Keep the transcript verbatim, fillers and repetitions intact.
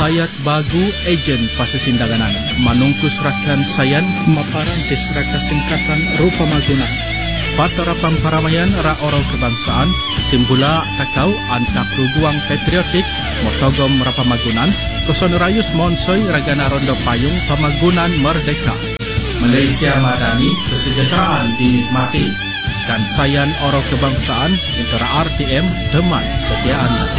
Sayat bagu ejen pasusindaganan manungkus rakan sayan maparan disraka singkatan rupa maguna. Patara pamparamaian ra orang kebangsaan simbula takau antak ruguang patriotik motogom rapamagunan kosonurayus monsoi ragana rondo payung pamagunan merdeka. Malaysia Madani kesejahteraan dinikmati. Dan sayan orang kebangsaan intera R T M teman setia anda.